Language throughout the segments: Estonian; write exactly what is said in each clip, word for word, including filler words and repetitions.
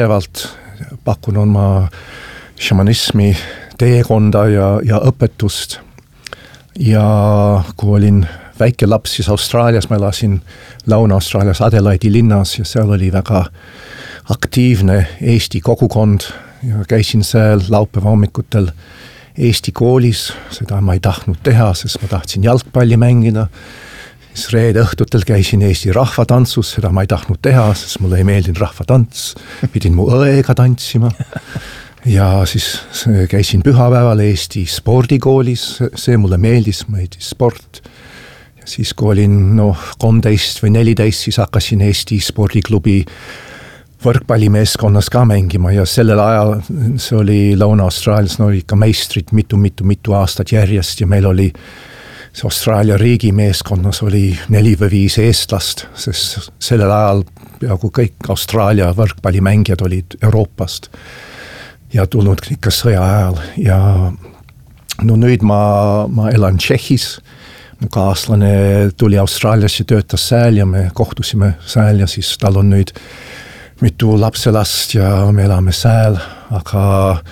Järjevalt pakun oma šamanismi teekonda ja, ja õpetust. Ja kui olin väike laps, siis Austraalias ma elasin Lõuna-Austraalias Adelaide'i linnas ja seal oli väga aktiivne Eesti kogukond ja käisin seal laupäeva hommikutel Eesti koolis, seda ma ei tahtnud teha, sest ma tahtsin jalgpalli mängida. Siis reede õhtutel käisin Eesti rahvatantsus, seda ma ei tahtnud teha, sest mulle ei meeldinud rahvatants, pidin mu õega tantsima. Ja siis käisin pühapäeval Eesti spordikoolis, see mulle meeldis, meeldis sport. Ja siis kui olin no, kolmteist või neliteist, siis hakkasin Eesti spordiklubi võrkpallimeeskonnas ka mängima ja sellel ajal see oli Lõuna-Austraalias, no ikka meistrid mitu, mitu, mitu aastat järjest ja meil oli see Austraalia riigi meeskonnas oli neli või viis eestlast, sest sellel ajal peaaegu kõik Austraalia võrkpallimängijad olid Euroopast ja tulnud ikka sõja ajal ja no nüüd ma, ma elan Tšehhis, mu kaaslane tuli Austraalias ja töötas sääl ja me kohtusime sääl ja siis tal on nüüd mitu lapselast ja me elame sääl, aga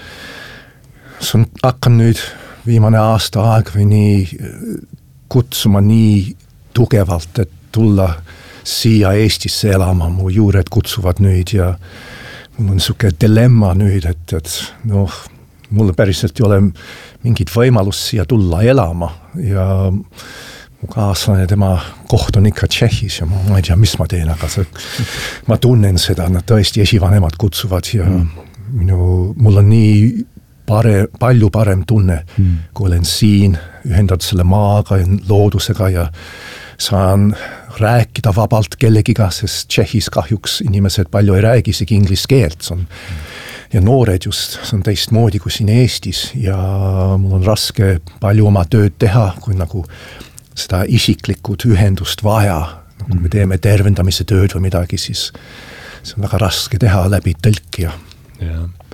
see on hakkan nüüd viimane aasta aeg või nii kutsuma nii tugevalt, et tulla siia Eestisse elama, mu juured kutsuvad nüüd ja mul on suke dilemma nüüd, et, et noh, mulle päriselt ei ole mingit võimalust siia tulla elama ja mu kaaslane, tema koht on ikka Tšehhis ja ma, ma ei tea, mis ma teen, aga see, ma tunnen seda, nad tõesti esivanemad kutsuvad ja mm. minu, mul on nii pare, palju parem tunne, mm. kui olen siin, ühendad selle maaga ja loodusega ja saan rääkida vabalt kellegiga, sest Tšehhis kahjuks inimesed palju ei räägi isegi inglise keelt, see on ja noored just, see on teistmoodi kui siin Eestis ja mul on raske palju oma tööd teha, kui nagu seda isiklikud ühendust vaja, kui me teeme tervendamise tööd või midagi, siis see on väga raske teha läbi tõlkija. Ja.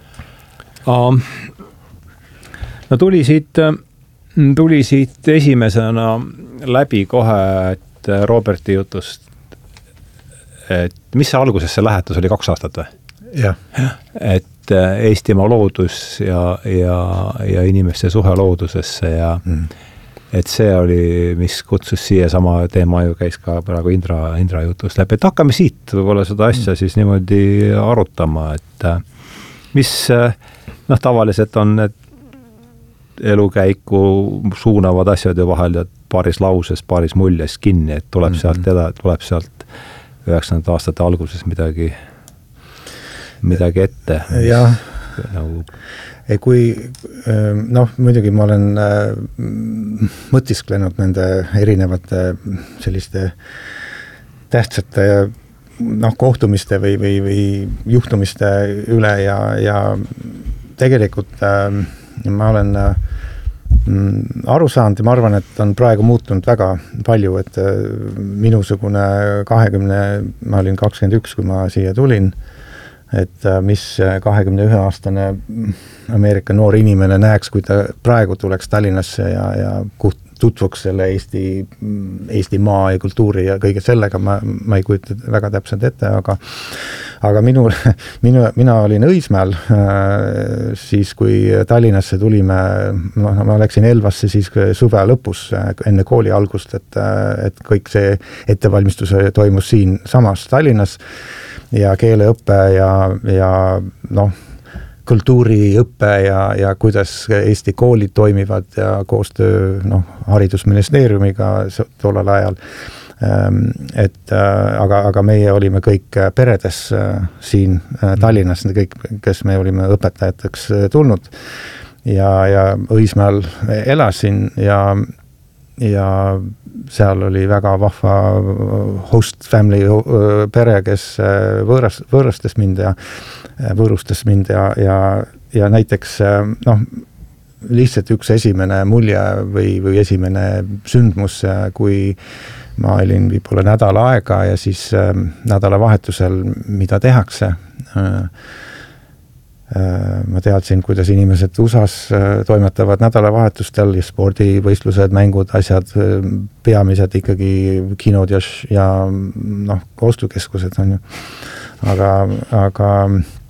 Um, no tuli siit, tuli siit esimesena läbi kohe, et Roberti jutust, et mis see alguses see lähetus oli kaks aastat või? Jah. Et Eestimaa loodus ja, ja, ja inimeste suhe loodusesse ja mm. et see oli, mis kutsus siia sama teema ju käis ka praegu Indra, Indra jutust läbi, et hakkame siit võib-olla seda asja siis niimoodi arutama, et mis noh, tavaliselt on need elukäiku suunavad asjad ju vahel paaris lauses, paaris muljes kinni, et tuleb mm-hmm. sealt eda, tuleb sealt üheksakümnendate aastate alguses midagi, midagi ette. Jah. Nagu ei, kui noh, muidugi ma olen äh, mõtisklenud nende erinevate selliste tähtsate noh, kohtumiste või, või, või juhtumiste üle ja, ja tegelikult äh, ma olen äh, aru saanud ja ma arvan, et on praegu muutunud väga palju, et äh, minusugune kahekümne, ma olin kakskümmend üks, kui ma siia tulin, et mis kahekümne ühe aastane Ameerika noor inimene näeks, kui ta praegu tuleks Tallinnasse ja, ja tutvuks selle Eesti, Eesti maa ja kultuuri ja kõige sellega, ma, ma ei kujuta väga täpselt ette, aga, aga minu, minu, mina olin Õismäel, siis kui Tallinnasse tulime, no, ma läksin Elvasse siis suve lõpus enne kooli algust, et, et kõik see ettevalmistus toimus siin samas Tallinnas ja keeleõppe ja, ja noh, kultuuriõppe ja, ja kuidas Eesti koolid toimivad ja koostöö noh, haridusministeeriumiga tollel ajal. Et, aga, aga meie olime kõik peredes siin Tallinnas, kõik, kes me olime õpetajateks tulnud ja, ja Õismäel elasin ja ja seal oli väga vahva host family pere, kes võõras, võõrastas mind ja võõrustas mind ja, ja, ja näiteks noh, lihtsalt üks esimene mulje või, või esimene sündmus, kui ma olin võib-olla nädala aega ja siis nädalavahetusel, mida tehakse. Ma teadsin, kuidas inimesed U S A-s toimetavad nädalavahetustel ja spordivõistlused, mängud, asjad, peamised ikkagi kinod ja, ja noh, ostukeskused on ju. Aga, aga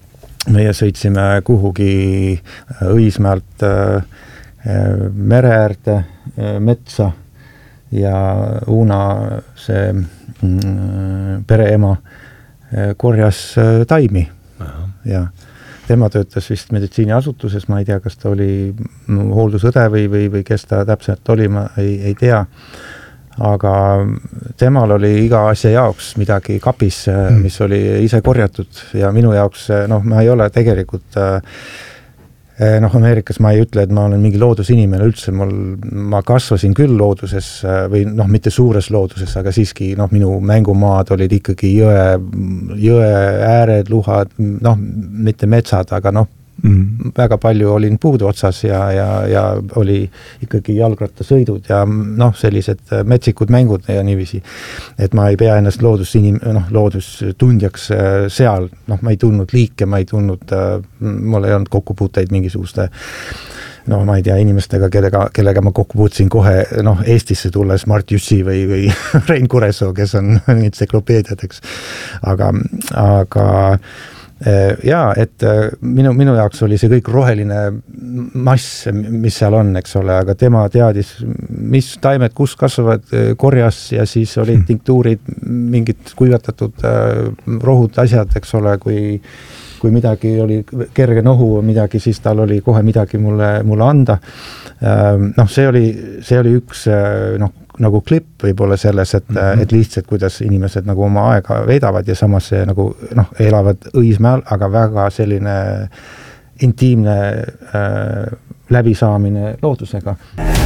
meie sõitsime kuhugi Õismäelt mere äärde metsa ja Uuna see pereema korjas taimi. Aha. Ja tema töötas vist meditsiiniasutuses, ma ei tea, kas ta oli hooldusõde või, või, või kes ta täpselt oli, ma ei, ei tea. Aga temal oli iga asja jaoks midagi kapis, mis oli ise korjatud ja minu jaoks, noh, ma ei ole tegelikult noh, Ameerikas ma ei ütle, et ma olen mingi loodusinimene üldse, mul, ma kasvasin küll looduses või noh, mitte suures looduses, aga siiski noh, minu mängumaad olid ikkagi jõe, jõe ääred, luhad, noh, mitte metsad, aga noh, mm. väga palju olin puudu otsas ja, ja, ja oli ikkagi jalgrattasõidud ja noh, sellised metsikud mängud ja niiviisi, et ma ei pea ennast loodusinim-, noh, loodustundjaks seal, noh, ma ei tundnud liike, ma ei tundnud, mul ei olnud kokkupuuteid mingisuguste noh, ma ei tea, inimestega, kellega, kellega ma kokku puutsin kohe, noh, Eestisse tulles Mart Jussi või, või Rein Kuresoo, kes on entsüklopeediad, eks. Aga, aga jaa, et minu, minu jaoks oli see kõik roheline mass, mis seal on, eks ole, aga tema teadis, mis taimed, kus kasvavad, korjas ja siis olid tinktuurid, mingid kuivatatud rohud asjad, eks ole, kui kui midagi oli kerge nohu midagi, siis tal oli kohe midagi mulle, mulle anda. Noh, see oli, see oli üks noh, nagu klipp võib-olla selles, et, mm-hmm. et lihtsalt kuidas inimesed nagu oma aega veedavad ja samas see nagu noh, elavad Õismäel, aga väga selline intiimne äh, läbisaamine loodusega.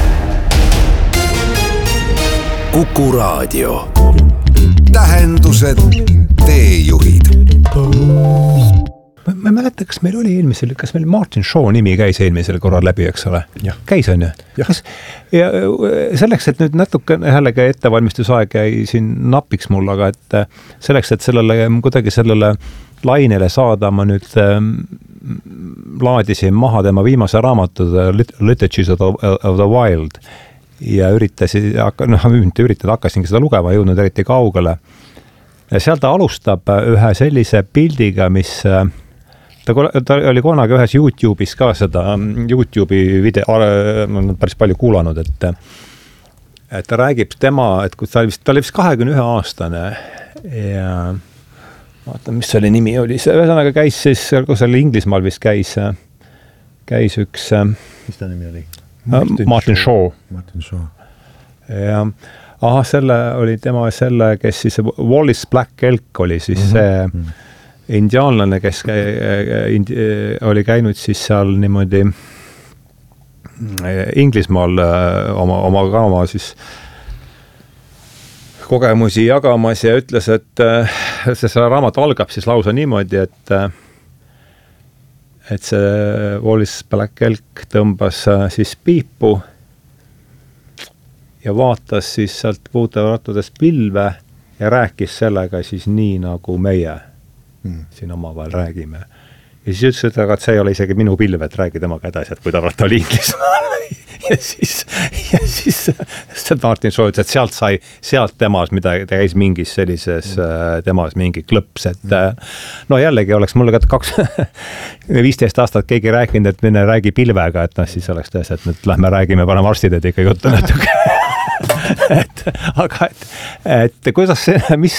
Kuku Raadio. Tähendused, teejuhid. Ma ei mäleta, kas meil oli eelmisel, kas meil Martin Shaw nimi käis eelmisel korral läbi, eks ole? Ja. Käis on ju? Kas, ja selleks, et nüüd natuke jällegi ettevalmistusaeg jäi siin napiks mul, aga et selleks, et sellele, kuidagi sellele lainele saada, ma nüüd ähm, laadisin maha tema viimase raamatu Literatures of the, of the Wild ja üritasin, noh, mitte üritada, hakkasingi seda lugema, jõudnud eriti kaugele. Ja seal ta alustab ühe sellise pildiga, mis ta, ta oli kunagi ühes YouTube'is ka seda YouTube'i video, ma olen päris palju kuulanud, et, et ta räägib tema, et kui ta oli vist, ta oli vist kahekümne ühe aastane ja vaatan, mis selle nimi oli, see ühesõnaga käis siis, kui seal Inglismaal vist käis, käis üks mis ta nimi oli? Martin, Martin Shaw. Martin Shaw. Ja aha, selle oli tema selle, kes siis Wallace Black Elk oli siis mm-hmm. see mm-hmm. indiaanlane, kes käi, indi, oli käinud siis seal niimoodi Inglismaal oma, oma ka oma siis kogemusi jagamas ja ütles, et see, see raamat algab siis lausa niimoodi, et et see Wallace Black Elk tõmbas siis piipu ja vaatas siis sealt puutevaratudest pilve ja rääkis sellega siis nii, nagu meie mm. siin omavahel räägime. Ja siis ütles, et, et see ei ole isegi minu pilv, et räägi temaga edasi, et kui ta vaata oli Inglismaal. ja siis, ja siis see Martin Shaw ütles, et sealt sai, sealt temas, mida ta käis mingis sellises mm. temas mingi klõps, et mm. no jällegi oleks mulle ka kaks viisteist aastat keegi rääkinud, et mine räägi pilvega, et noh, siis oleks tõesti, et nüüd lähme räägime, paneme arstid, et ikka juttu natuke. et, aga et, et kuidas see, mis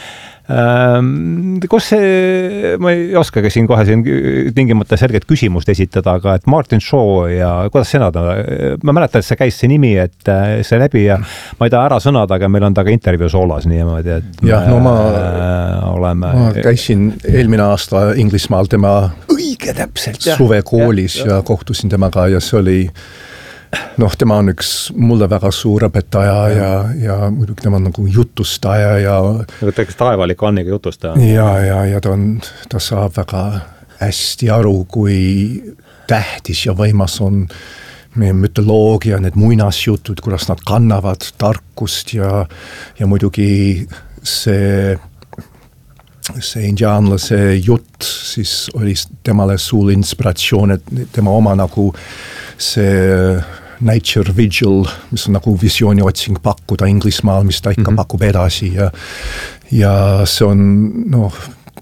ähm, kus see, ma ei oskagi siin kohe siin tingimata selget küsimust esitada, aga et Martin Shaw ja kuidas sina ta, ma mäletan, et see käis see nimi, et see läbi ja ma ei taha ära sõnada, aga meil on taga intervjuu soolas niimoodi, et jah, no ma, oleme... ma käisin eelmine aasta Inglismaal tema õige täpselt suvekoolis ja, ja. ja kohtusin temaga ja see oli noh, tema on üks mulle väga suur õpetaja ja, ja muidugi tema on nagu jutustaja ja tegelikult taevalik Anniga jutustaja. Ja, ja, ja ta, on, ta saab väga hästi aru, kui tähtis ja võimas on meie mütoloogia, need muinasjutud, kuidas nad kannavad tarkust ja, ja muidugi see see indiaanlase jutt siis oli temale suur inspiratsioon, et tema oma nagu see nature vigil, mis on nagu visiooni otsing pakkuda Inglismaal, mis ta ikka mm-hmm. pakub edasi ja, ja see on noh,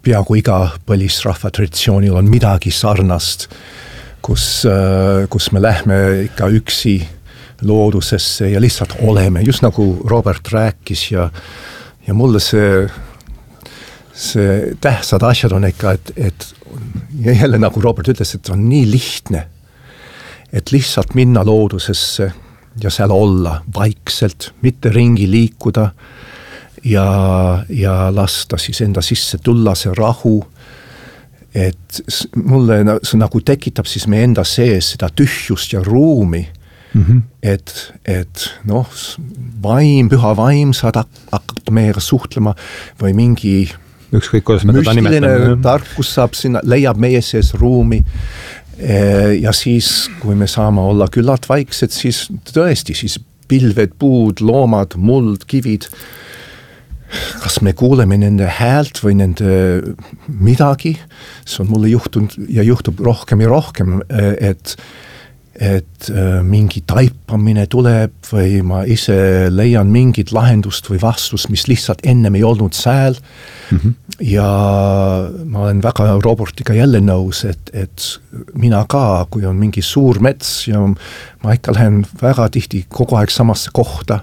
peaaegu iga põlisrahva traditsioonil on midagi sarnast, kus, kus me lähme ikka üksi loodusesse ja lihtsalt oleme, just nagu Robert rääkis ja, ja mulle see, see tähtsad asjad on ikka, et, et ja jälle nagu Robert ütles, et on nii lihtne, et lihtsalt minna loodusesse ja seal olla vaikselt, mitte ringi liikuda ja, ja lasta siis enda sisse tulla see rahu, et mulle see nagu tekitab siis meie enda sees seda tühjust ja ruumi, mm-hmm. et, et noh, vaim, püha vaim saad hakata meiega suhtlema või mingi ükskõik, kuidas me teda nimetame. Tarkus saab sinna, leiab meie sees ruumi ja siis, kui me saame olla küllalt vaiksed, siis tõesti, siis pilved, puud, loomad, muld, kivid, kas me kuuleme nende häält või nende midagi, see on mulle juhtunud ja juhtub rohkem ja rohkem, et et mingi taipamine tuleb või ma ise leian mingit lahendust või vastust, mis lihtsalt ennem ei olnud sääl mm-hmm. ja ma olen väga Robertiga jälle nõus, et, et mina ka, kui on mingi suur mets ja ma ikka lähen väga tihti kogu aeg samasse kohta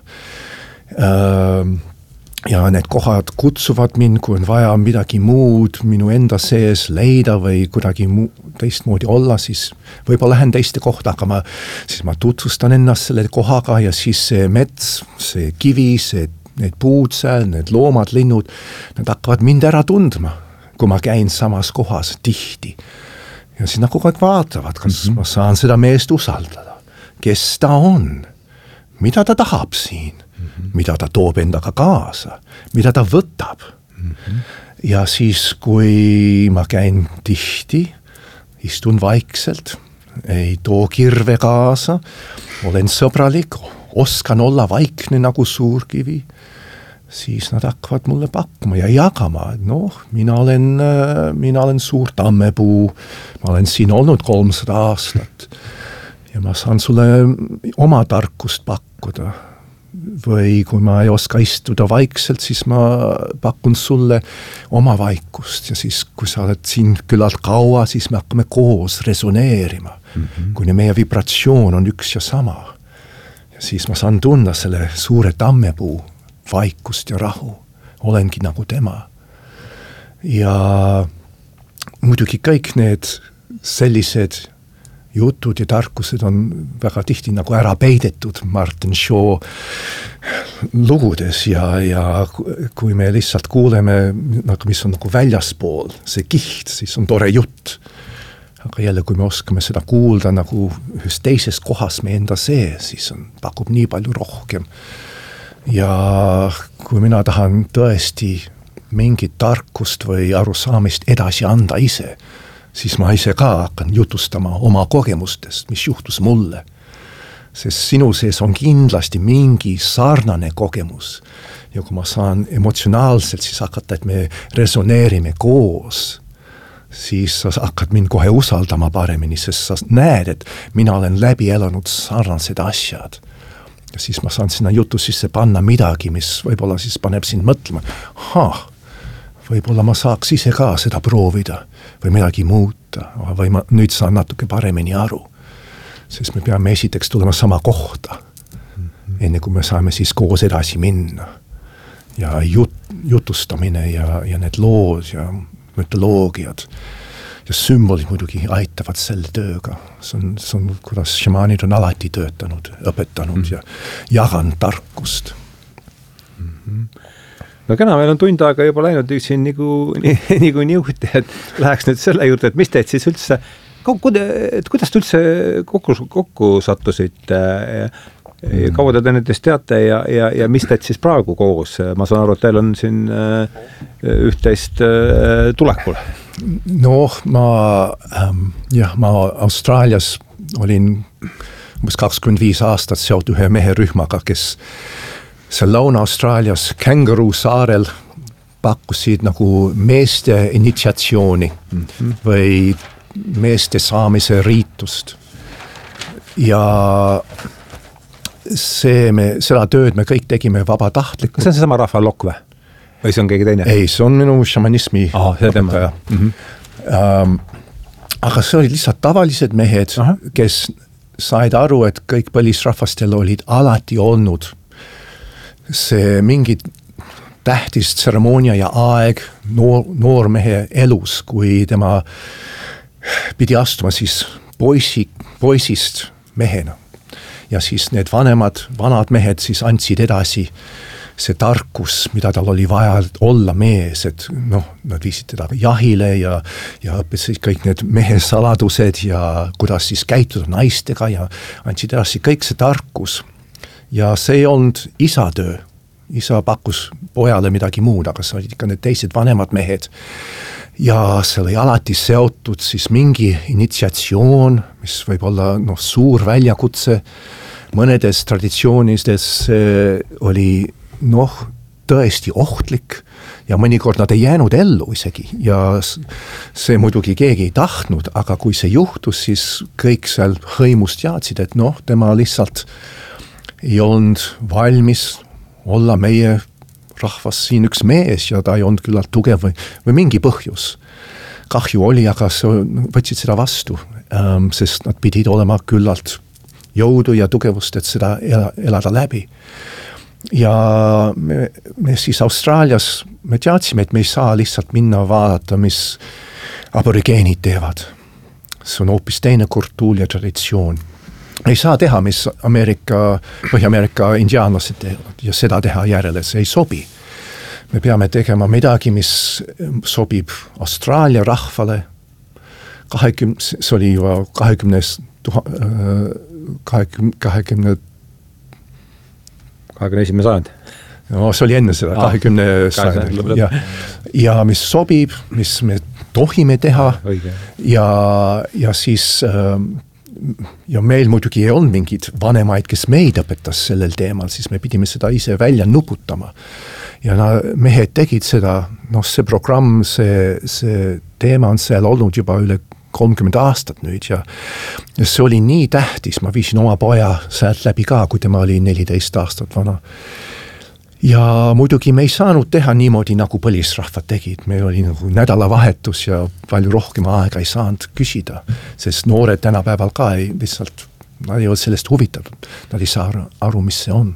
ja need kohad kutsuvad mind, kui on vaja midagi muud minu enda sees leida või kuidagi muu, teistmoodi olla, siis võib-olla lähen teiste kohta, aga ma, siis ma tutvustan ennast selle kohaga ja siis see mets, see kivi, see, need puud seal, need loomad, linnud, nad hakkavad mind ära tundma, kui ma käin samas kohas tihti. Ja siis nad kogu aeg vaatavad, kas mm-hmm. ma saan seda meest usaldada, kes ta on, mida ta tahab siin. Mm-hmm. mida ta toob endaga kaasa, mida ta võtab. Mm-hmm. Ja siis, kui ma käin tihti, istun vaikselt, ei too kirve kaasa, olen sõbralik, oskan olla vaikne nagu suurkivi, siis nad hakkavad mulle pakkuma ja jagama, et noh, mina olen, mina olen suur tammepuu, ma olen siin olnud kolmsada aastat ja ma saan sulle oma tarkust pakkuda. Või kui ma ei oska istuda vaikselt, siis ma pakun sulle oma vaikust ja siis, kui sa oled siin küllalt kaua, siis me hakkame koos resoneerima, mm-hmm. kuni meie vibratsioon on üks ja sama. Ja siis ma saan tunda selle suure tammepuu vaikust ja rahu, olengi nagu tema. Ja muidugi kõik need sellised jutud ja tarkused on väga tihti nagu ära peidetud Martin Shaw lugudes ja, ja kui me lihtsalt kuuleme, nagu mis on nagu väljaspool, see kiht, siis on tore jutt. Aga jälle, kui me oskame seda kuulda nagu ühes teises kohas me enda sees, siis on, pakub nii palju rohkem. Ja kui mina tahan tõesti mingit tarkust või arusaamist edasi anda ise, siis ma ise ka hakkan jutustama oma kogemustest, mis juhtus mulle. Sest sinu sees on kindlasti mingi sarnane kogemus. Ja kui ma saan emotsionaalselt siis hakata, et me resoneerime koos, siis sa hakkad mind kohe usaldama paremini, sest sa näed, et mina olen läbi elanud sarnased asjad. Ja siis ma saan sinna jutu sisse panna midagi, mis võib-olla siis paneb sind mõtlema, haa, võib-olla ma saaks ise ka seda proovida või midagi muuta või ma nüüd saan natuke paremini aru, sest me peame esiteks tulema sama kohta, mm-hmm. enne kui me saame siis koos edasi minna ja jut, jutustamine ja, ja need lood ja mütoloogiad ja sümbolid muidugi aitavad selle tööga, see on, see on kuidas šamaanid on alati töötanud, õpetanud mm-hmm. ja jaganud tarkust. Mm-hmm. No kena, meil on tund aega juba läinud siin nagu, nagu niuhti, et läheks nüüd selle juurde, et mis teed siis üldse, et kuidas te üldse kokku, kokku sattusid, kaua te nendest teate ja, ja, ja mis teed siis praegu koos? Ma saan aru, et teil on siin üht-teist tulekul. Noh, ma, ähm, jah, ma Austraalias olin umbes kakskümmend viis aastat sealt ühe mehe rühmaga, kes see Lõuna-Austraalias Kangaroo saarel pakkusid nagu meeste initsiatsiooni mm-hmm. või meeste saamise riitust. Ja see me, seda tööd me kõik tegime vabatahtlikult. See on see sama rahvalokk või? või see on keegi teine? ei, see on minu šamanismi Aha, õpetaja. Mm-hmm. Um, aga see olid lihtsalt tavalised mehed, Aha. kes said aru, et kõik põlisrahvastel olid alati olnud see mingi tähtis tseremoonia ja aeg noor, noormehe elus, kui tema pidi astuma siis poisi, poisist mehena. Ja siis need vanemad, vanad mehed siis andsid edasi see tarkus, mida tal oli vaja olla mees, et noh, nad viisid teda jahile ja, ja õppisid kõik need mehe saladused ja kuidas siis käituda naistega ja andsid edasi kõik see tarkus. Ja see ei olnud isa töö. Isa pakkus pojale midagi muud, aga see olid ikka need teised vanemad mehed. Ja see oli alati seotud siis mingi initsiatsioon, mis võib olla noh, suur väljakutse. Mõnedes traditsioonides oli noh, tõesti ohtlik ja mõnikord nad ei jäänud ellu isegi ja see muidugi keegi ei tahtnud, aga kui see juhtus, siis kõik seal hõimust teadsid, et noh, tema lihtsalt ei olnud valmis olla meie rahvas siin üks mees ja ta ei olnud küllalt tugev või, või mingi põhjus. Kahju oli, aga võtsid seda vastu, ähm, sest nad pidid olema küllalt jõudu ja tugevust, et seda elada läbi. Ja me, me siis Austraalias, me teadsime, et me ei saa lihtsalt minna vaadata, mis aborigeenid teevad. See on hoopis teine kultuur ja traditsioon. Ei saa teha, mis Ameerika, Põhja-Ameerika indiaanlased teevad ja seda teha järele, see ei sobi. Me peame tegema midagi, mis sobib Austraalia rahvale. kahekümne, see oli juba kahekümnes, kahekümne, kahekümne, kahekümne esimene sajand. No, see oli enne seda, ah, kahekümne sajand. Ja, ja mis sobib, mis me tohime teha Õige. ja, ja siis ja meil muidugi ei olnud mingid vanemaid, kes meid õpetas sellel teemal, siis me pidime seda ise välja nuputama. Ja na, mehed tegid seda, noh see programm, see, see teema on seal olnud juba üle kolmkümmend aastat nüüd ja, ja see oli nii tähtis, ma viisin oma poja sealt läbi ka, kui tema oli neliteist aastat vana. Ja muidugi me ei saanud teha niimoodi, nagu põlisrahvad tegid. Meil oli nagu nädalavahetus ja palju rohkem aega ei saanud küsida, sest noored tänapäeval ka ei lihtsalt, nad ei ole sellest huvitatud. Nad ei saa aru, mis see on.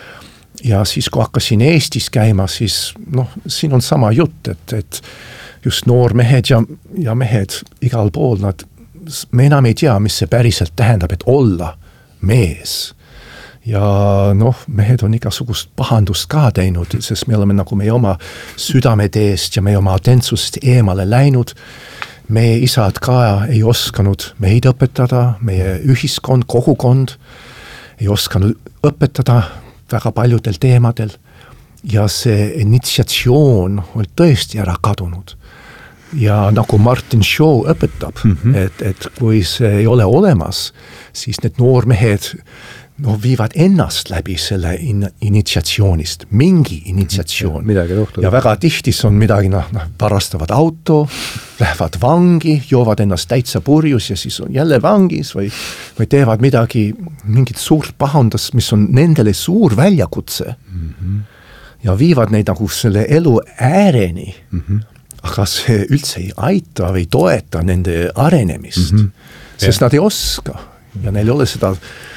Ja siis, kui hakkasin Eestis käima, siis noh, siin on sama jutt, et, et just noormehed ja, ja mehed igal pool, nad, me enam ei tea, mis see päriselt tähendab, et olla mees. Ja noh, mehed on igasugust pahandust ka teinud, sest me oleme nagu meie oma südameteest ja meie oma autentsusest eemale läinud. Meie isad ka ei oskanud meid õpetada, meie ühiskond, kogukond ei oskanud õpetada väga paljudel teemadel ja see initsiatsioon on tõesti ära kadunud. Ja nagu Martin Shaw õpetab, mm-hmm. et, et kui see ei ole olemas, siis need noormehed no viivad ennast läbi selle in- initsiatsioonist, mingi initsiatsioon. Midagi juhtub. Ja väga tihti on midagi, noh, noh, varastavad auto, lähevad vangi, joovad ennast täitsa purjus ja siis on jälle vangis või, või teevad midagi, mingit suurt pahandust, mis on nendele suur väljakutse. Mm-hmm. Ja viivad neid nagu selle elu ääreni, mm-hmm. aga see üldse ei aita või toeta nende arenemist, mm-hmm. sest ja. Nad ei oska ja neil ei ole seda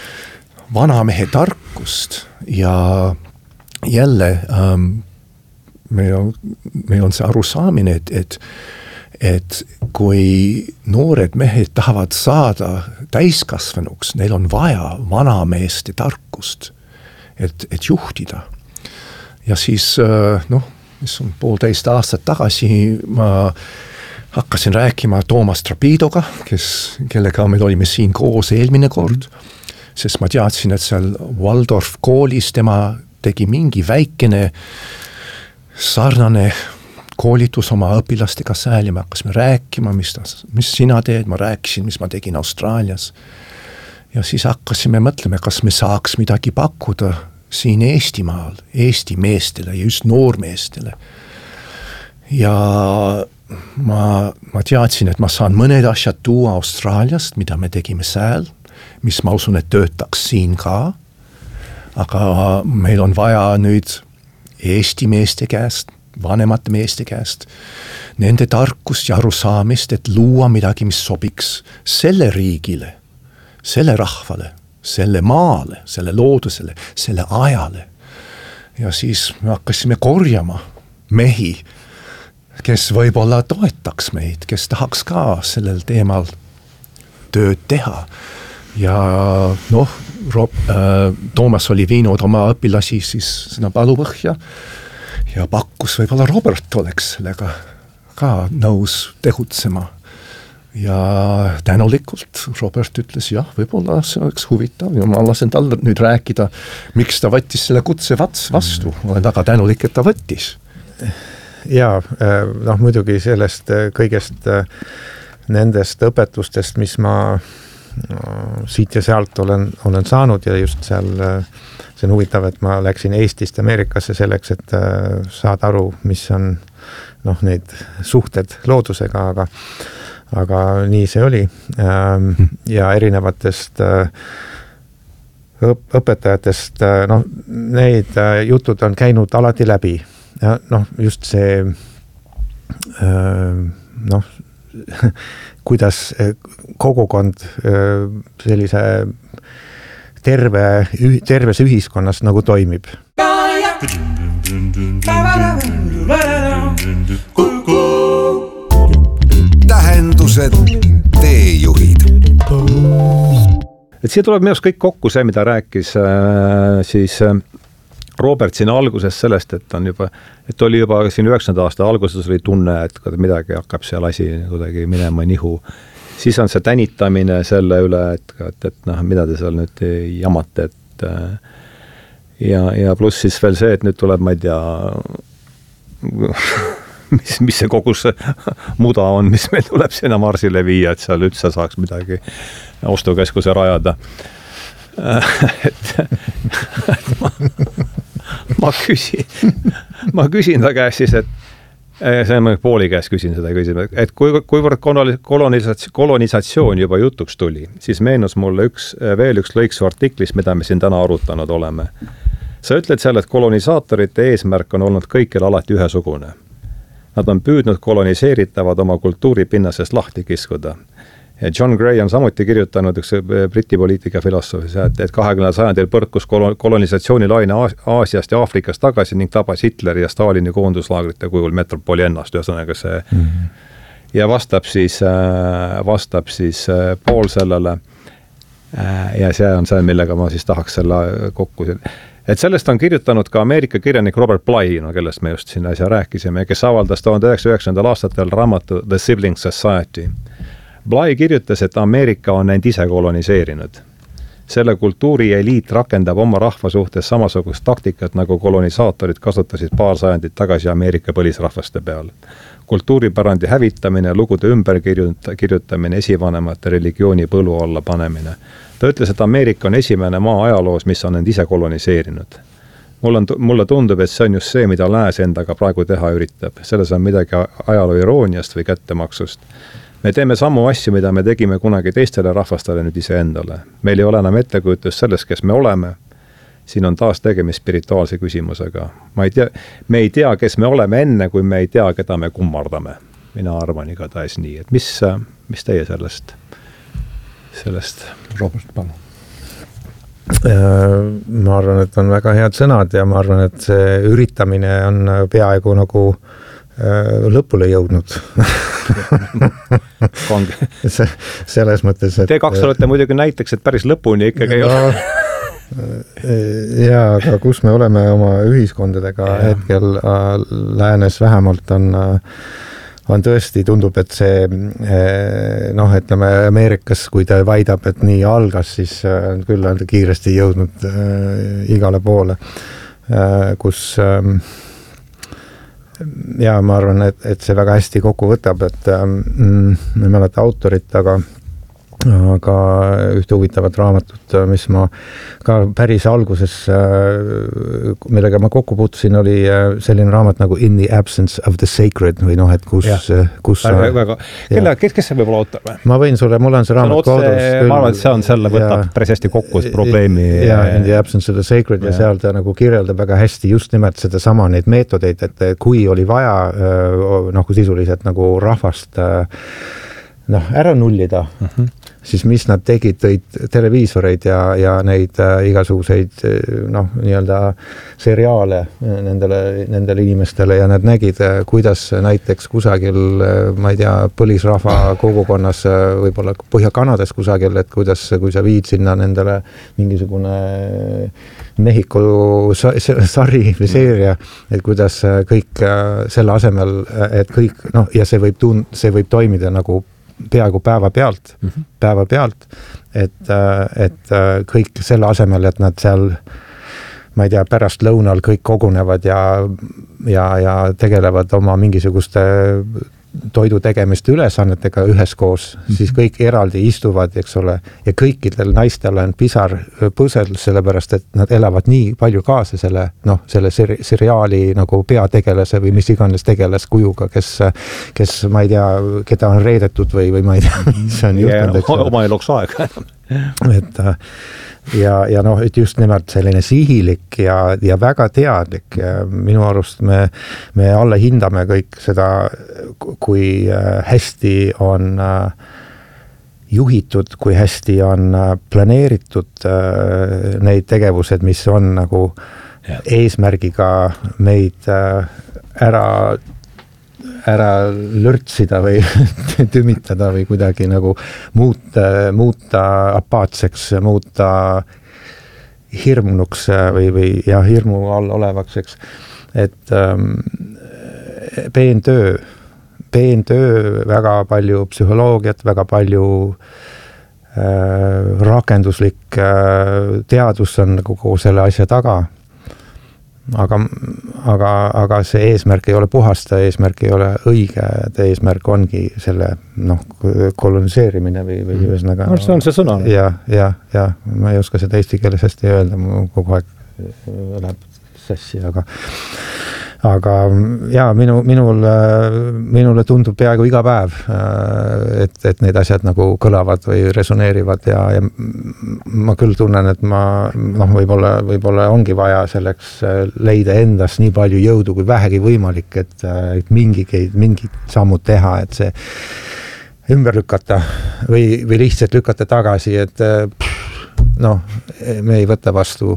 vanamehe tarkust ja jälle ähm, meil, on, meil on see arusaamine, et, et, et kui noored mehed tahavad saada täiskasvanuks, neil on vaja vanameeste tarkust, et, et juhtida. Ja siis äh, noh, mis on poolteist aastat tagasi ma hakkasin rääkima Toomas Trapidoga, kes, kellega meil olime siin koos eelmine kord, mm-hmm. sest ma teadsin, et seal Waldorf koolis tema tegi mingi väikene sarnane koolitus oma õpilastega seal ja me hakkasime rääkima, mis, ta, mis sina teed, ma rääkisin, mis ma tegin Austraalias. Ja siis hakkasime mõtlema, kas me saaks midagi pakkuda siin Eestimaal, Eesti meestele ja just noormeestele. Ja ma, ma teadsin, et ma saan mõned asjad tuua Austraaliast, mida me tegime seal, mis ma usun, et töötaks siin ka, aga meil on vaja nüüd Eesti meeste käest vanemate meeste käest, nende tarkust ja arusaamist, et luua midagi, mis sobiks selle riigile, selle rahvale, selle maale, selle loodusele, selle ajale. Ja siis me hakkasime korjama mehi, kes võib-olla toetaks meid, kes tahaks ka sellel teemal tööd teha. Ja noh, Rob, äh, Toomas oli viinud oma õpilasi siis sinna Palupõhja ja pakkus võib-olla Robert oleks sellega ka nõus tegutsema. Ja tänulikult Robert ütles, jah, võib-olla see oleks huvitav ja ma lasen tal nüüd rääkida, miks ta võttis selle kutse vastu. Olen väga tänulik, et ta võttis. Jaa, noh muidugi sellest kõigest nendest õpetustest, mis ma siit ja sealt olen, olen saanud ja just seal see on huvitav, et ma läksin Eestist Ameerikasse selleks, et saada aru, mis on noh, neid suhted loodusega, aga, aga nii see oli. Ja erinevatest õpetajatest, noh, need jutud on käinud alati läbi. Ja noh, just see noh, kuidas kogukond sellise terve, terves ühiskonnas nagu toimib. Tähendused, teejuhid. Et siia tuleb meelest kõik kokku see, mida rääkis äh, siis äh, Robert siin alguses sellest, et on juba, et oli juba siin üheksakümnenda aasta alguses oli tunne, et midagi hakkab seal asi kuidagi minema nihu. Siis on see tänitamine selle üle, et, et, et noh, mida te seal nüüd jamate, et ja, ja pluss siis veel see, et nüüd tuleb, ma ei tea, mis, mis see kogus muda on, mis meil tuleb sinna Marsile viia, et seal üldse saaks midagi ostukeskuse rajada. et, et ma, ma küsin, ma küsin ta käest siis, et see on Pooli käest küsin seda küsima, et kui, kuivõrd kolonisatsioon, kolonisatsioon juba jutuks tuli, siis meenus mulle üks, veel üks lõik su artiklis, mida me siin täna arutanud oleme. Sa ütled seal, et kolonisaatorite eesmärk on olnud kõikjal alati ühesugune. Nad on püüdnud koloniseeritavad oma kultuuripinnasest lahti kiskuda. Ja John Gray on samuti kirjutanud üks Briti poliitika filosofis, et, et kahekümnendal sajandil põrkus kolonisatsiooni laine Aasiast ja Aafrikast tagasi ning tabas Hitleri ja Stalini koonduslaagrite kujul metropoli ennast, ühesõnaga see mm-hmm. ja vastab siis, vastab siis Paul sellele ja see on see, millega ma siis tahaks selle kokku. Et sellest on kirjutanud ka Ameerika kirjanik Robert Bly, no, kellest me just siin asja rääkisime, kes avaldas tuhande üheksasaja üheksakümnendal aastatel raamatu The Sibling Society. Bly kirjutas, et Ameerika on end ise koloniseerinud. Selle kultuuri eliit rakendab oma rahva suhtes samasugust taktikat, nagu kolonisaatorid kasutasid paar sajandit tagasi Ameerika põlisrahvaste peal. Kultuuripärandi hävitamine, lugude ümberkirjutamine, esivanemate religiooni põlu alla panemine. Ta ütles, et Ameerika on esimene maa ajaloos, mis on end ise koloniseerinud. Mulle, on, mulle tundub, et see on just see, mida lääs endaga praegu teha üritab. Selles on midagi ajaloo irooniast või kättemaksust. Me teeme samu asju, mida me tegime kunagi teistele rahvastele nüüd ise endale. Meil ei ole enam ettekujutust sellest, kes me oleme. Siin on taas tegemist spirituaalse küsimusega. Ma ei tea, me ei tea, kes me oleme enne, kui me ei tea, keda me kummardame. Mina arvan igatahes nii. Et mis, mis teie sellest? sellest? Robert, palun. Ma arvan, et on väga head sõnad ja ma arvan, et see üritamine on peaaegu nagu lõpule jõudnud. see, selles mõttes, et... Te kaks olete muidugi näiteks, et päris lõpuni ikkagi ei ole. Jaa, aga kus me oleme oma ühiskondadega ja. Hetkel äh, läänes vähemalt on, äh, on tõesti, tundub, et see äh, noh, ütleme Ameerikas, kui ta väidab, et nii algas, siis äh, küll on ta kiiresti jõudnud äh, igale poole, äh, kus... Äh, ja ma arvan, et, et see väga hästi kokku võtab, et mm, ma ei mäleta autorit, aga aga ühte huvitavat raamatut, mis ma ka päris alguses, millega ma kokku puutusin, oli selline raamat nagu In the Absence of the Sacred või noh, et kus, kus väga, väga. Kelle, kes, kes see võib olla autor või? Ma võin sulle, mul on see raamat kodus. Ma arvan, et see on selle võtab päris hästi kokku see probleemi. Ja, In the Absence of the Sacred ja, ja seal ta nagu kirjeldab väga hästi just nimelt seda sama neid meetodeid, et kui oli vaja noh, sisuliselt nagu rahvast noh, ära nullida, uh-huh. siis mis nad tegid, tõid televiisoreid ja, ja neid äh, igasuguseid noh, nii-öelda seriaale nendele, nendele inimestele ja nad nägid, kuidas näiteks kusagil, ma ei tea, põlisrahva kogukonnas, võib-olla Põhja-Kanadas kusagil, et kuidas, kui sa viid sinna nendele mingisugune Mehhiko sari või seeria, et kuidas kõik selle asemel, et kõik, noh, ja see võib, tun- see võib toimida nagu peaaegu päeva pealt, mm-hmm. päeva pealt, et, et kõik selle asemel, et nad seal, ma ei tea, pärast lõunal kõik kogunevad ja, ja, ja tegelevad oma mingisuguste toidu tegemiste ülesannetega üheskoos, mm-hmm. siis kõik eraldi istuvad, eks ole, ja kõikidel naistel on pisar põsel, sellepärast, et nad elavad nii palju kaasa selle, noh, selle seri- seriaali nagu peategelase või mis iganes tegeles kujuga, kes, kes, ma ei tea, keda on reedetud või, või ma ei tea, mis on juhtunud, eks ole. Oma eluks aega. et ja, ja noh, et just nimelt selline sihilik ja, ja väga teadlik ja minu arust me, me alle hindame kõik seda, kui hästi on juhitud, kui hästi on planeeritud neid tegevused, mis on nagu ja. Eesmärgiga meid ära ära lörtsida või tümitada või kuidagi nagu muuta, muuta apaatseks, muuta hirmunuks või, või ja hirmu all olevaks, eks. Et ähm, peentöö, peentöö, väga palju psühholoogiat, väga palju äh, rakenduslik äh, teadus on nagu kogu selle asja taga. Aga, aga, aga see eesmärk ei ole puhasta, eesmärk ei ole õige, et eesmärk ongi selle noh, koloniseerimine või, või ühesõnaga. No, see on see sõna. Ja, ja, ja ma ei oska seda eesti keeles hästi öelda, ma kogu aeg läheb sassi, aga aga ja minu, minul, minule tundub peaaegu iga päev, et, et need asjad nagu kõlavad või resoneerivad ja, ja ma küll tunnen, et ma noh, võib-olla, võib-olla ongi vaja selleks leida endas nii palju jõudu kui vähegi võimalik, et, et mingi, mingi sammud teha, et see ümber lükata või, või lihtsalt lükata tagasi, et pff, noh, me ei võta vastu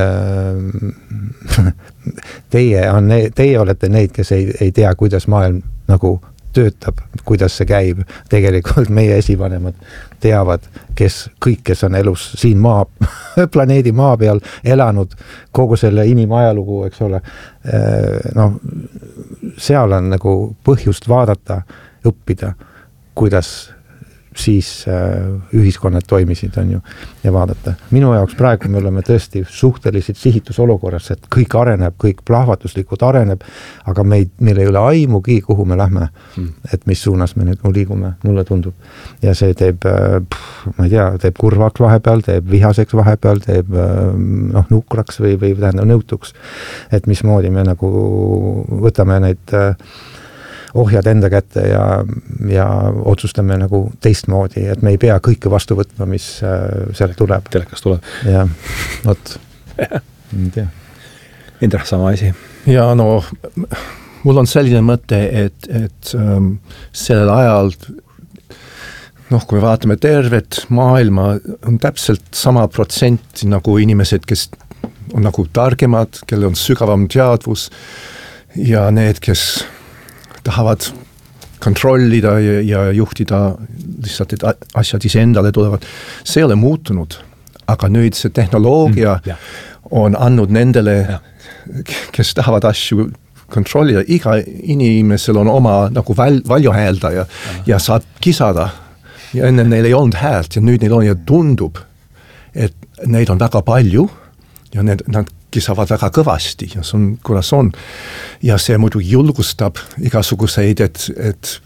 teie, on, teie olete neid, kes ei, ei tea, kuidas maailm nagu töötab, kuidas see käib. Tegelikult meie esivanemad teavad, kes kõik, kes on elus siin maa, planeedi maa peal elanud, kogu selle inimajalugu, eks ole. Noh, seal on nagu põhjust vaadata, õppida, kuidas siis äh, ühiskonnad toimisid, on ju, ja vaadata. Minu jaoks praegu me oleme tõesti suhteliselt sihitusolukorras, et kõik areneb, kõik plahvatuslikult areneb, aga me ei, meil ei ole aimugi, kuhu me lähme, hmm. et mis suunas me nüüd liigume, mulle tundub. Ja see teeb, pff, ma ei tea, teeb kurvaks vahepeal, teeb vihaseks vahepeal, teeb noh, nukraks või, või tähendab nõutuks, et mismoodi me nagu võtame neid ohjad enda kätte ja, ja otsustame nagu teistmoodi, et me ei pea kõike vastu võtma, mis äh, sealt tuleb. Telekas tuleb. Ja, vot. ei tea. Indrek, sama asi. Ja no, mul on selline mõte, et, et ähm, sellel ajal, noh, kui me vaatame tervet maailma, on täpselt sama protsent nagu inimesed, kes on nagu targemad, kellel on sügavam teadvus ja need, kes tahavad kontrollida ja, ja juhtida lihtsalt, et asjad ise endale tulevad. See ei ole muutunud, aga nüüd see tehnoloogia mm, on andnud nendele, ja. kes tahavad asju kontrollida. Iga inimesel on oma nagu väl, valjuhäälda ja, ja saab kisada. Ja enne neil ei olnud häält ja nüüd neil on ja tundub, et neid on väga palju ja need, nad kisavad väga kõvasti ja see on, kuidas on. Ja see muidu julgustab igasuguseid, et, et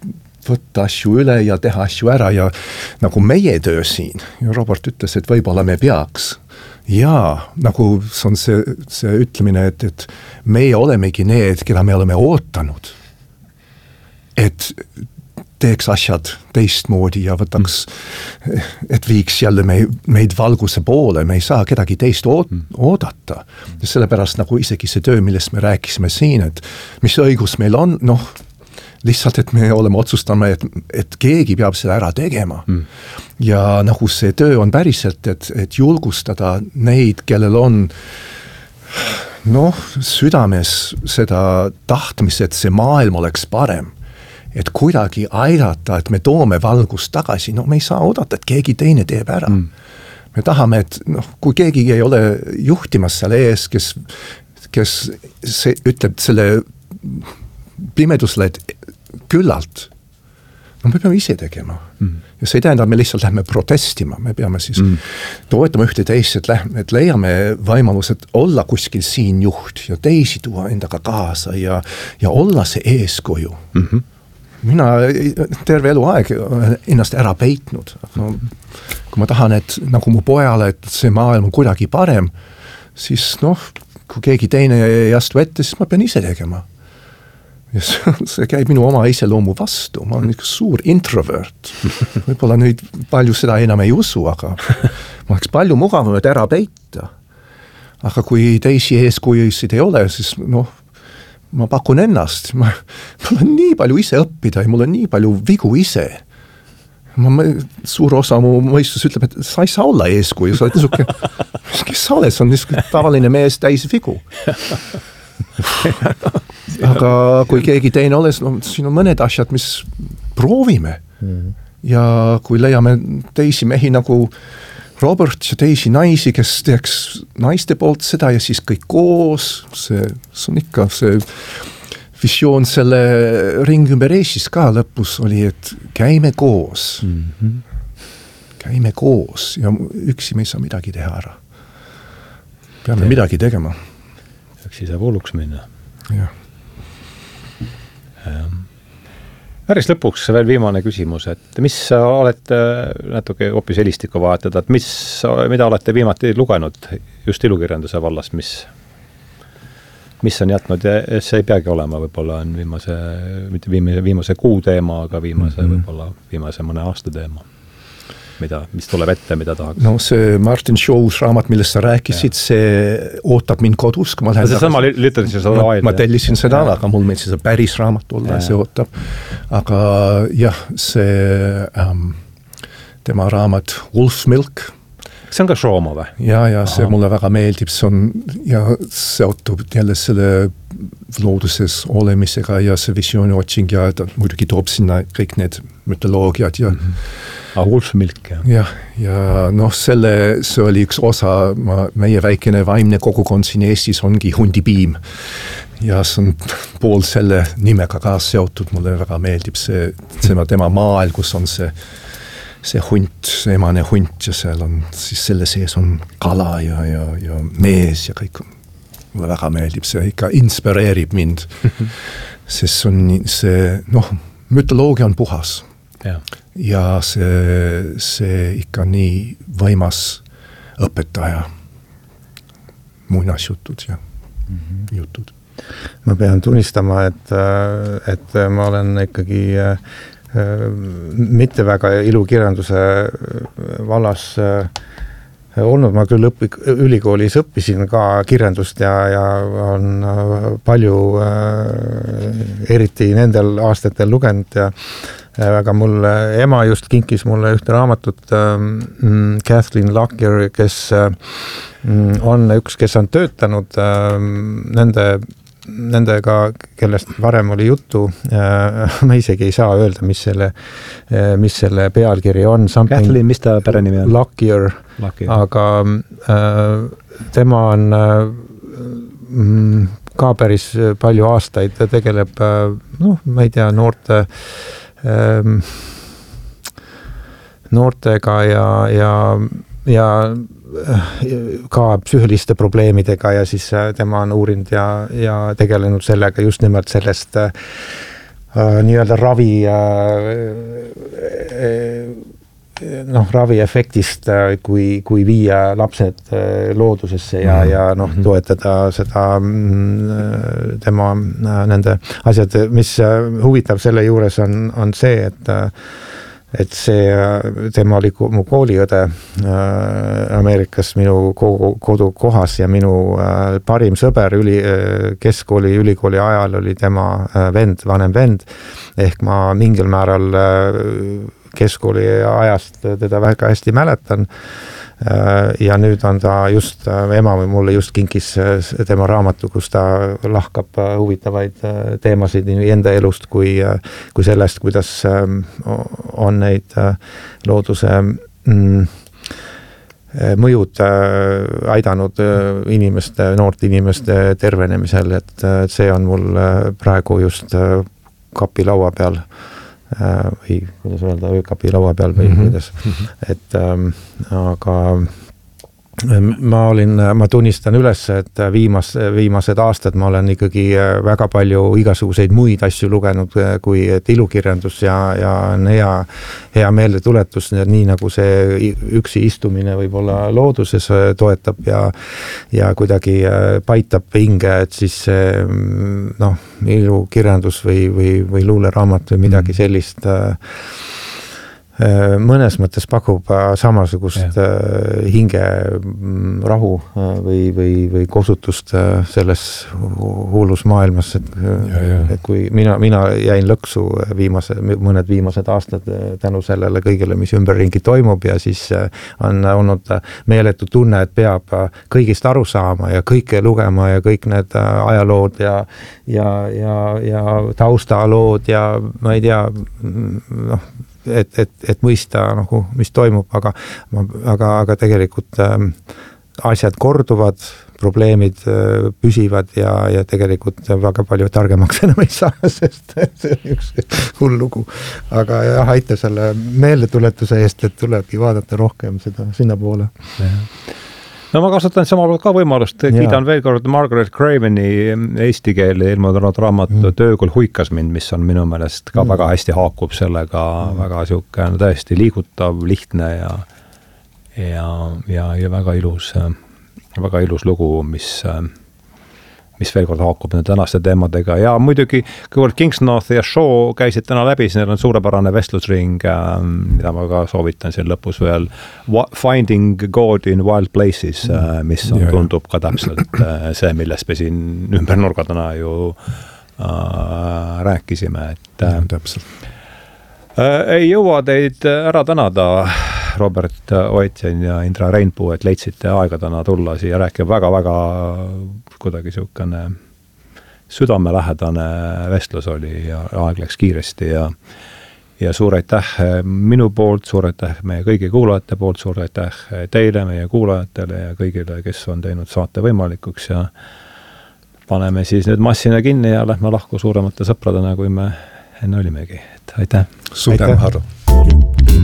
võtta asju üle ja teha asju ära ja nagu meie töö siin, ja Robert ütles, et võib-olla me peaks. Jaa, nagu see on see, see ütlemine, et, et meie olemegi need, keda me oleme ootanud, et teeks asjad teistmoodi ja võtaks, et viiks jälle me, meid valguse poole, me ei saa kedagi teist oot, oodata. Ja sellepärast nagu isegi see töö, millest me rääkisime siin, et mis õigus meil on, noh, lihtsalt, et me oleme otsustame, et, et keegi peab seda ära tegema. Mm. Ja nagu see töö on päriselt, et, et julgustada neid, kellel on noh, südames seda tahtmis, et see maailm oleks parem. Et kuidagi aidata, et me toome valgust tagasi, no me ei saa oodata, et keegi teine teeb ära. Mm. Me tahame, et noh, kui keegi ei ole juhtimas seal ees, kes, kes see, ütleb selle pimedusele, et küllalt, no me peame ise tegema. Mm. Ja see tähendab, me lihtsalt lähme protestima, me peame siis mm. toetama ühte teist, et, lähme, et leiame võimalused olla kuskil siin juht ja teisi tuua endaga kaasa ja, ja olla see eeskuju. Mm-hmm. Mina terve elu aeg ennast ära peitnud. No, kui ma tahan, et nagu mu pojale, et see maailm on kuidagi parem, siis noh, kui keegi teine ei astu ette, siis ma pean ise tegema. Ja see käib minu oma iseloomu vastu. Ma olen üks suur introvert. Võib-olla nüüd palju seda enam ei usu, aga ma oleks palju mugavam, et ära peita. Aga kui teisi eeskujusid ei ole, siis noh, ma pakun ennast, ma, mul on nii palju ise õppida ja mul on nii palju vigu ise. Ma, ma, suur osa mu mõistus ütleb, et sa ei saa olla eeskuju, sa oled niisuke, kes sa oled, see on niisuke tavaline mees täis vigu. Aga kui keegi teine oles, no siin on mõned asjad, mis proovime. Ja kui leiame teisi mehi nagu Robert ja teisi naisi, kes teeks naiste poolt seda ja siis kõik koos, see, see on ikka see visioon selle ring ümber Eestis ka lõpus oli, et käime koos. Mm-hmm. Käime koos ja üksi me ei saa midagi teha ära. Peame Te... midagi tegema. Üksi saab hulluks minna. Jah. Ähm. Päris lõpuks veel viimane küsimus, et mis olete natuke hoopis helistikku vahetada, et mis, mida olete viimati lugenud just ilukirjanduse vallas, mis, mis on jätnud, ja see ei peagi olema, võib-olla on viimase, mitte viimase, viimase kuu teema, aga viimase, mm-hmm. võib-olla viimase mõne aasta teema. Mida, mis tuleb ette, mida tahaks? No see Martin Show's raamat, millest sa rääkisid, ja. See ootab mind kodus, kui ma lähen see sama lütasin seda ma, ma tellisin seda, ja. Aga mul meil see päris raamat olla ja see ootab. Aga jah, see ähm, tema raamat Wolf Milk. See on ka Šooma või? Ja, ja see Aha. mulle väga meeldib, see on ja seotub jälle selle looduses olemisega ja see visiooni otsing ja ta muidugi toob sinna kõik need mütoloogiad ja mm-hmm. Ah, Wolf Milk, jah. Ja, ja noh, selle, see oli üks osa, ma, meie väikene vaimne kogukond siin Eestis ongi hundipiim. Ja see on pool selle nimega ka seotud, mulle väga meeldib see, see tema maal, kus on see, see hunt, see emane hunt ja seal on, siis selle sees on kala ja, ja, ja mees ja kõik. Mulle väga meeldib, see ikka inspireerib mind, sest on see, noh, mütoloogia on puhas. Ja, ja see, see ikka nii võimas õpetaja muinasjutud ja mm-hmm. jutud. Ma pean tunnistama, et, et ma olen ikkagi mitte väga ilukirjanduse vallas olnud, ma küll õpi, ülikoolis õppisin ka kirjandust ja, ja on palju eriti nendel aastatel lugenud ja aga mul ema just kinkis mulle ühte raamatut ähm, Kathleen Lockyer, kes ähm, on üks, kes on töötanud ähm, nende, nendega, kellest varem oli juttu. Äh, ma isegi ei saa öelda, mis selle, mis selle pealkiri on. Something Kathleen, mis ta pärenimi on? Lockyer, aga äh, tema on äh, ka päris palju aastaid tegeleb, äh, noh, ma ei tea, noorte noortega ja, ja, ja ka psüühiliste probleemidega ja siis tema on uurinud ja, ja tegelenud sellega just nimelt sellest nii-öelda ravi noh, raviefektist, kui, kui viia lapsed loodusesse ja, ja noh, toetada seda tema nende asjad, mis huvitab selle juures on, on see, et et see, tema oli mu kooliõde Ameerikas minu kodukohas ja minu parim sõber üli, keskkooli, ülikooli ajal oli tema vend, vanem vend, ehk ma mingil määral keskkooli ajast teda väga hästi mäletan ja nüüd on ta just, ema mulle just kinkis tema raamatu, kus ta lahkab huvitavaid teemasid nii enda elust kui, kui sellest, kuidas on neid looduse mõjud aidanud inimeste, noorte inimeste tervenemisel, et see on mul praegu just kapi laua peal või kuidas öelda, öökapi laua peal või mm-hmm. kuidas, et ähm, aga ma olin, ma tunnistan üles, et viimas, viimased aastad ma olen ikkagi väga palju igasuguseid muid asju lugenud kui ilukirjandus ja, ja on hea, hea meeldetuletus, nii nagu see üksi istumine võib-olla looduses toetab ja, ja kuidagi paitab hinge, et siis noh, ilukirjandus või, või, või luuleraamat või midagi sellist mõnes mõttes pakub samasugust ja. hinge rahu või, või, või kosutust selles hullus maailmas, et, et kui mina, mina jäin lõksu viimase, mõned viimased aastad tänu sellele kõigele, mis ümberringi toimub ja siis on olnud meeletu tunne, et peab kõigist aru saama ja kõike lugema ja kõik need ajalood ja, ja, ja, ja taustalood ja ma ei tea, noh, et, et, et mõista nagu, mis toimub, aga, aga, aga tegelikult ähm, asjad korduvad, probleemid äh, püsivad ja, ja tegelikult väga palju targemaks enam ei saa, sest see on üks hull lugu. Aga jah, aita selle meeldetuletuse eest, et tulebki vaadata rohkem seda sinna poole. No ma kasutan samal ka võimalust, kiidan veel kord Margaret Craveni eesti keeli ilmunud raamat mm. Töökul huikas mind, mis on minu meelest ka mm. väga hästi haakub sellega, mm. väga siuke no, täiesti liigutav, lihtne ja, ja, ja, ja väga ilus, väga ilus lugu, mis, mis veel kord haakub nende tänaste teemadega ja muidugi, kuivõrd Kingsnorth ja Shaw käisid täna läbi, siis neil on suurepärane vestlusring, mida ma ka soovitan siin lõpus veel, Finding God in Wild Places, mis on, tundub ka täpselt see, millest me siin ümber nurga täna ju äh, rääkisime, et ja, täpselt. Äh, ei jõua teid ära tänada, Robert Oetjen ja Indra Reinpuu, et leidsite aega täna tulla siia rääkima väga-väga kuidagi siukene südamelähedane vestlus oli ja aeg läks kiiresti ja, ja suur aitäh minu poolt, suur aitäh meie kõigi kuulajate poolt, suur aitäh teile, meie kuulajatele ja kõigile, kes on teinud saate võimalikuks ja paneme siis nüüd massina kinni ja lähme lahku suuremate sõpradena, kui me enne olimegi. Et aitäh! Suur tänu, Harro!